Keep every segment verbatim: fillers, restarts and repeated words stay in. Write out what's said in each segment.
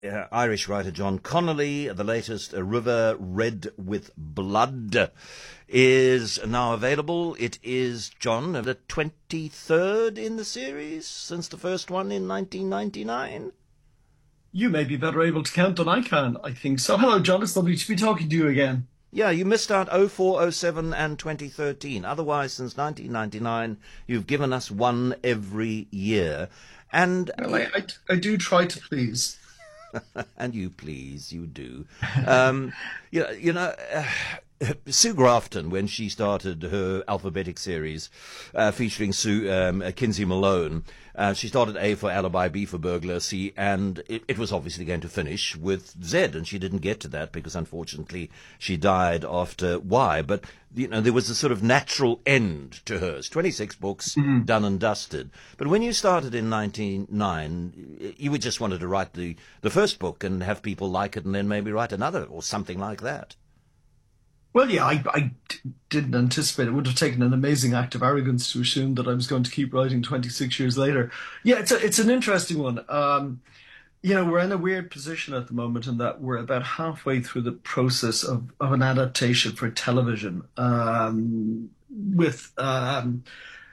uh, Irish writer John Connolly. The latest, A River Red with Blood, is now available. It is, John, the twenty-third in the series since the first one in nineteen ninety-nine. You may be better able to count than I can. I think so. Hello, John. It's lovely to be talking to you again. Yeah, you missed out oh four, oh seven and twenty thirteen. Otherwise, since nineteen ninety-nine, you've given us one every year. And well, I, I, I do try to please. And you please, you do. Um, you know, you know uh, Sue Grafton, when she started her alphabetic series uh, featuring Sue um, uh, Kinsey Malone, uh, she started A for alibi, B for burglar, C, and it, it was obviously going to finish with Z, and she didn't get to that because, unfortunately, she died after Y. But, you know, there was a sort of natural end to hers. twenty-six books, mm-hmm. done and dusted. But when you started in nineteen oh nine, you would just wanted to write the, the first book and have people like it and then maybe write another or something like that. Well, yeah, I, I didn't anticipate. It would have taken an amazing act of arrogance to assume that I was going to keep writing twenty-six years later. Yeah, it's a, it's an interesting one. Um, you know, we're in a weird position at the moment in that we're about halfway through the process of, of an adaptation for television um, with um,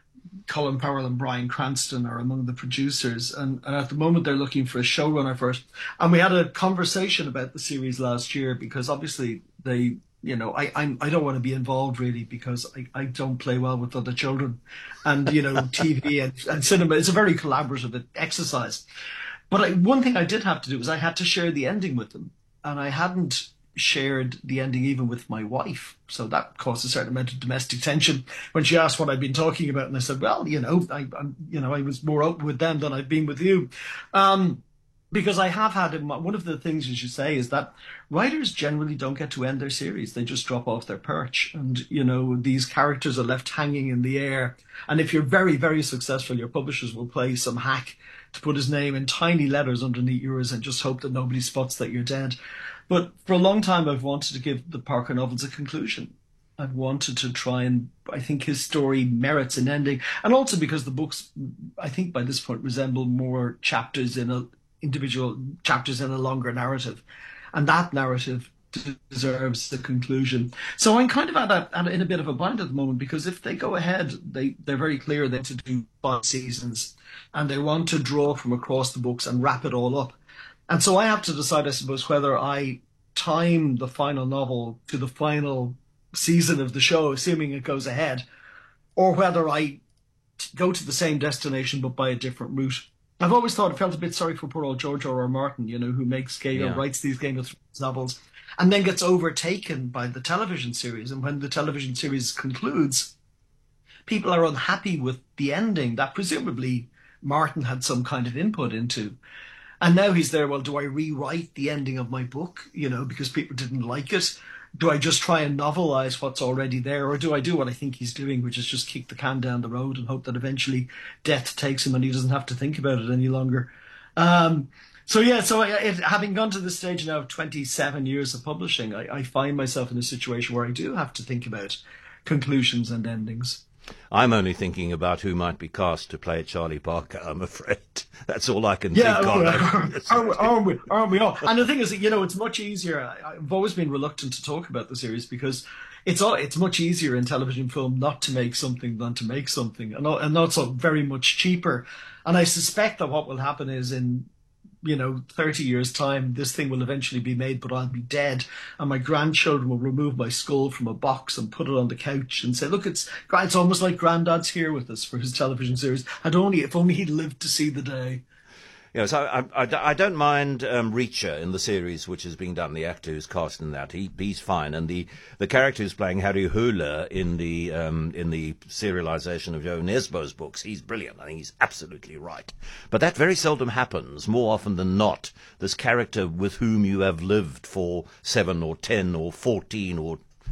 Colin Powell and Bryan Cranston are among the producers. And, and at the moment, they're looking for a showrunner for it. And we had a conversation about the series last year because obviously they... You know, I I'm, I don't want to be involved really because I, I don't play well with other children, and you know, T V and, and cinema is a very collaborative exercise. But I, one thing I did have to do was I had to share the ending with them, and I hadn't shared the ending even with my wife, so that caused a certain amount of domestic tension when she asked what I'd been talking about, and I said, well, you know, I I'm, you know I was more open with them than I've been with you. Um, Because I have had, one of the things you should say is that writers generally don't get to end their series. They just drop off their perch. And, you know, these characters are left hanging in the air. And if you're very, very successful, your publishers will play some hack to put his name in tiny letters underneath yours and just hope that nobody spots that you're dead. But for a long time, I've wanted to give the Parker novels a conclusion. I've wanted to try and, I think his story merits an ending. And also because the books, I think by this point, resemble more chapters in a, individual chapters in a longer narrative, and that narrative deserves the conclusion. So I'm kind of at a, at a, in a bit of a bind at the moment because if they go ahead, they they're very clear they want to do five seasons, and they want to draw from across the books and wrap it all up. And so I have to decide, I suppose, whether I time the final novel to the final season of the show, assuming it goes ahead, or whether I go to the same destination but by a different route. I've always thought, I felt a bit sorry for poor old George R. R. Martin, you know, who makes Game yeah. of writes these Game of Thrones novels, and then gets overtaken by the television series. And when the television series concludes, people are unhappy with the ending that presumably Martin had some kind of input into. And now he's there, well, do I rewrite the ending of my book, you know, because people didn't like it? Do I just try and novelize what's already there, or do I do what I think he's doing, which is just kick the can down the road and hope that eventually death takes him and he doesn't have to think about it any longer? Um, so, yeah, so I, it, having gone to the stage now of twenty-seven years of publishing, I, I find myself in a situation where I do have to think about conclusions and endings. I'm only thinking about who might be cast to play Charlie Parker, I'm afraid. That's all I can yeah, think of. Aren't we, aren't, we, aren't we all? And the thing is, that, you know, it's much easier. I, I've always been reluctant to talk about the series because it's all, it's much easier in television film not to make something than to make something, and, and also very much cheaper. And I suspect that what will happen is in, you know, thirty years' time, this thing will eventually be made, but I'll be dead. And my grandchildren will remove my skull from a box and put it on the couch and say, look, it's it's almost like Grandad's here with us for his television series. And only, if only he'd lived to see the day. Yes, I, I, I don't mind um, Reacher in the series which is being done. The actor who's cast in that, he he's fine, and the, the character who's playing Harry Hole in the um, in the serialization of Joe Nesbo's books, he's brilliant. I think he's absolutely right. But that very seldom happens. More often than not, this character with whom you have lived for seven or ten or fourteen or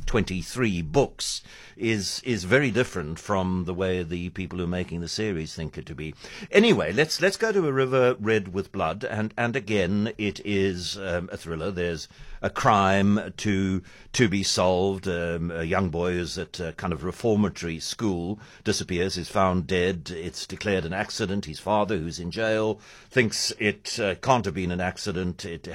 twenty-three books is is very different from the way the people who are making the series think it to be. Anyway, let's let's go to A River Red with Blood, and and again it is um, a thriller. There's a crime to to be solved. Um, a young boy who's at a kind of reformatory school disappears, is found dead. It's declared an accident. His father, who's in jail, thinks it uh, can't have been an accident. It